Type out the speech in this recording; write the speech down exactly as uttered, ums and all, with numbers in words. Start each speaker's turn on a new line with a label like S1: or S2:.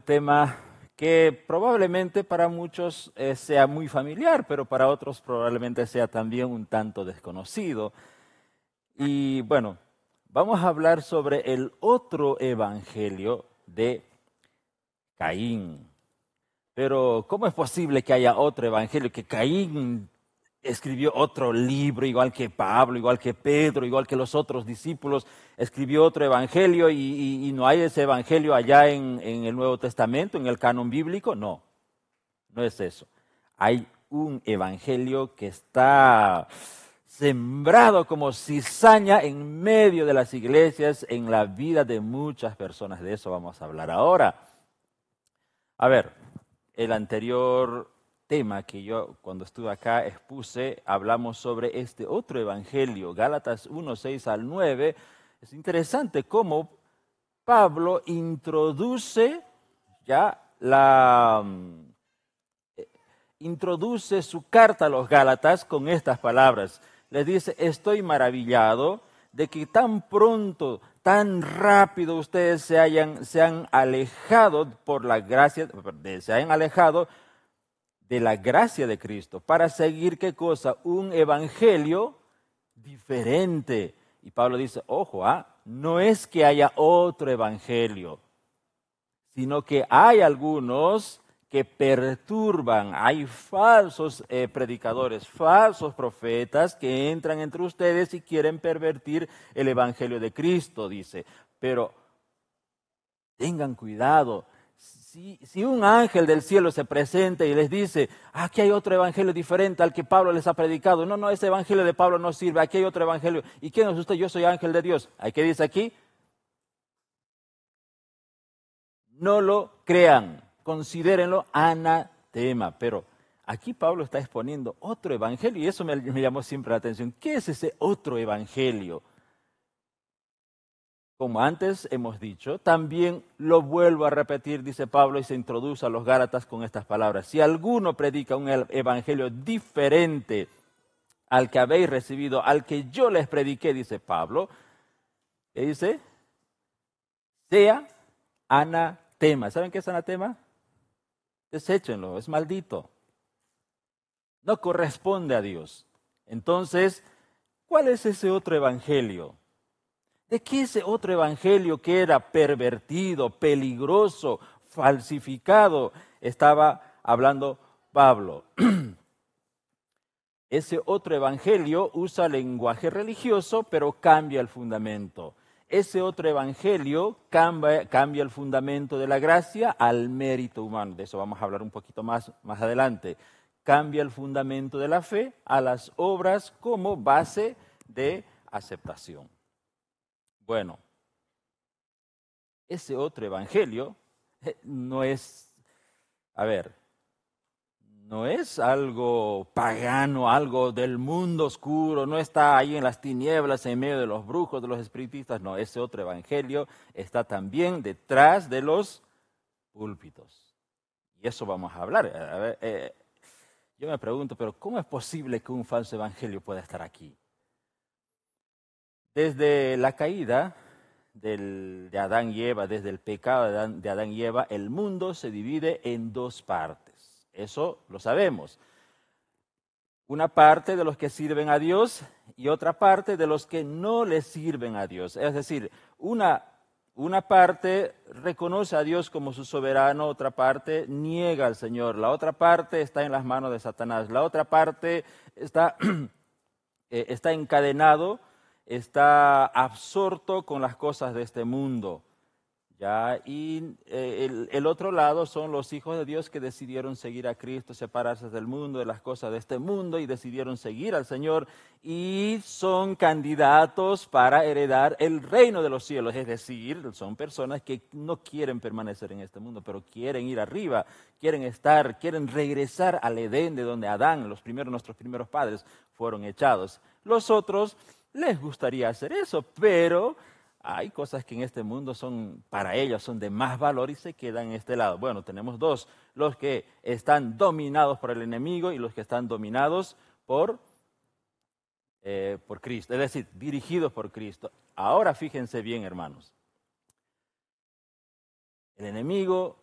S1: tema que probablemente para muchos eh, sea muy familiar, pero para otros probablemente sea también un tanto desconocido. Y bueno, vamos a hablar sobre el otro evangelio de Caín. Pero ¿cómo es posible que haya otro evangelio? Que Caín escribió otro libro, igual que Pablo, igual que Pedro, igual que los otros discípulos, escribió otro evangelio y, y- y no hay ese evangelio allá en, en el Nuevo Testamento, en el canon bíblico. No, no es eso. Hay un evangelio que está sembrado como cizaña en medio de las iglesias, en la vida de muchas personas. De eso vamos a hablar ahora. A ver, el anterior tema que yo cuando estuve acá expuse, hablamos sobre este otro evangelio, Gálatas uno, seis al nueve. Es interesante cómo Pablo introduce ya la mm, eh, introduce su carta a los Gálatas con estas palabras. Les dice, estoy maravillado de que tan pronto, tan rápido ustedes se hayan se han alejado por la gracia, se hayan alejado de la gracia de Cristo para seguir qué cosa, un evangelio diferente. Y Pablo dice, ojo, ¿ah? No es que haya otro evangelio, sino que hay algunos que perturban, hay falsos eh, predicadores, falsos profetas que entran entre ustedes y quieren pervertir el evangelio de Cristo, dice. Pero tengan cuidado. Si, si un ángel del cielo se presenta y les dice, aquí hay otro evangelio diferente al que Pablo les ha predicado. No, no, ese evangelio de Pablo no sirve, aquí hay otro evangelio. ¿Y quién es usted? Yo soy ángel de Dios. ¿Qué dice aquí? No lo crean, considérenlo anatema. Pero aquí Pablo está exponiendo otro evangelio y eso me, me llamó siempre la atención. ¿Qué es ese otro evangelio? Como antes hemos dicho, también lo vuelvo a repetir, dice Pablo, y se introduce a los Gálatas con estas palabras. Si alguno predica un evangelio diferente al que habéis recibido, al que yo les prediqué, dice Pablo, ¿qué dice? Sea anatema. ¿Saben qué es anatema? Deséchenlo, es maldito. No corresponde a Dios. Entonces, ¿cuál es ese otro evangelio? ¿De qué ese otro evangelio que era pervertido, peligroso, falsificado? Estaba hablando Pablo. Ese otro evangelio usa lenguaje religioso, pero cambia el fundamento. Ese otro evangelio cambia, cambia el fundamento de la gracia al mérito humano. De eso vamos a hablar un poquito más, más adelante. Cambia el fundamento de la fe a las obras como base de aceptación. Bueno, ese otro evangelio eh, no es, a ver, no es algo pagano, algo del mundo oscuro, no está ahí en las tinieblas, en medio de los brujos, de los espiritistas, no, ese otro evangelio está también detrás de los púlpitos. Y eso vamos a hablar. A ver, eh, yo me pregunto, pero ¿cómo es posible que un falso evangelio pueda estar aquí? Desde la caída del, de Adán y Eva, desde el pecado de Adán, de Adán y Eva, el mundo se divide en dos partes. Eso lo sabemos. Una parte de los que sirven a Dios y otra parte de los que no le sirven a Dios. Es decir, una, una parte reconoce a Dios como su soberano, otra parte niega al Señor, la otra parte está en las manos de Satanás, la otra parte está, eh, está encadenado, está absorto con las cosas de este mundo. ¿Ya? Y eh, el, el otro lado son los hijos de Dios que decidieron seguir a Cristo, separarse del mundo, de las cosas de este mundo y decidieron seguir al Señor y son candidatos para heredar el reino de los cielos. Es decir, son personas que no quieren permanecer en este mundo, pero quieren ir arriba, quieren estar, quieren regresar al Edén de donde Adán, los primeros, nuestros primeros padres, fueron echados. Los otros les gustaría hacer eso, pero hay cosas que en este mundo son, para ellos, son de más valor y se quedan en este lado. Bueno, tenemos dos, los que están dominados por el enemigo y los que están dominados por, eh, por Cristo, es decir, dirigidos por Cristo. Ahora fíjense bien, hermanos. El enemigo